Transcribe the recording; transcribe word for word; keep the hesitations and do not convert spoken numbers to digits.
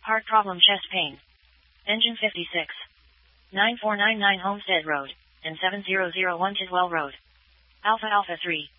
Heart problem, chest pain. Engine fifty-six. nine four nine nine Homestead Road, and seven zero zero one Tidwell Road. Alpha Alpha three.